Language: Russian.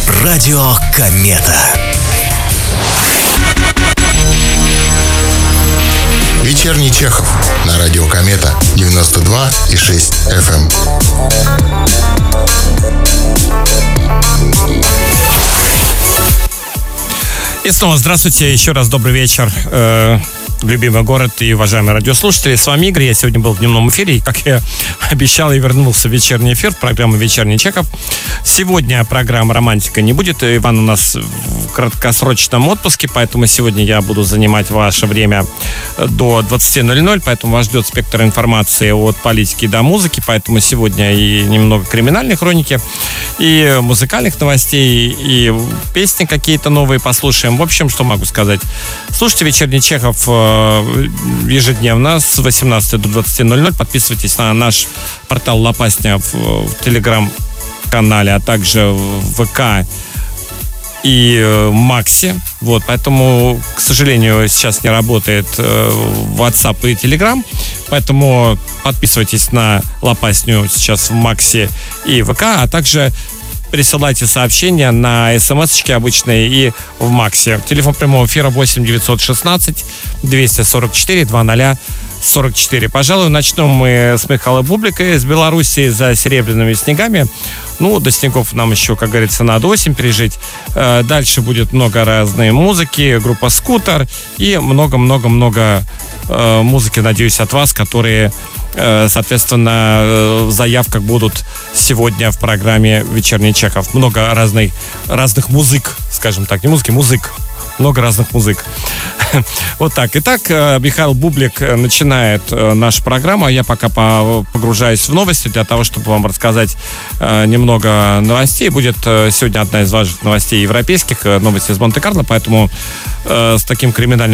Радио Комета. Вечерний Чехов на радио Комета 92,6 FM. И снова здравствуйте, еще раз добрый вечер, любимый город и уважаемые радиослушатели. С вами Игорь, я сегодня был в дневном эфире, и, как я обещал, и вернулся в вечерний эфир, программа «Вечерний Чехов». Сегодня программа «Романтика» не будет, Иван у нас в краткосрочном отпуске, поэтому сегодня я буду занимать ваше время до 20:00, поэтому вас ждет спектр информации от политики до музыки, поэтому сегодня и немного криминальной хроники, и музыкальных новостей, и песни какие-то новые послушаем. В общем, что могу сказать. Слушайте «Вечерний Чехов» ежедневно с 18 до 20:00. Подписывайтесь на наш портал «Ла Пасня» в телеграм-канале, а также в ВК и Максе. Вот, поэтому, к сожалению, сейчас не работает WhatsApp и Telegram, поэтому подписывайтесь на «Ла Пасню» сейчас в Максе и ВК, а также присылайте сообщения на смс-очки обычные и в Максе. Телефон прямого эфира 8 916 244 2044. Пожалуй, начнем мы с Михаила Бублика из Беларуси за серебряными снегами. Ну, до снегов нам еще, как говорится, надо осень пережить. Дальше будет много разной музыки, группа «Скутер» и много-много-много музыки, надеюсь, от вас, которые, соответственно, в заявках будут сегодня в программе «Вечерний Чехов». Много разных музык, скажем так, не музыки, музык. Много разных музык. Вот так. Итак, Михаил Бублик начинает нашу программу, а я пока погружаюсь в новости для того, чтобы вам рассказать немного новостей. Будет сегодня одна из важных новостей европейских, новости из Монте-Карло, поэтому с таким криминальным